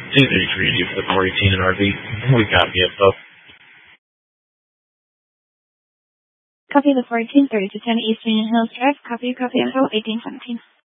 233 due for the 418 and RV. We copy info. Copy the 418, 30 to 10 East Union Hills Drive. Copy info, 1817.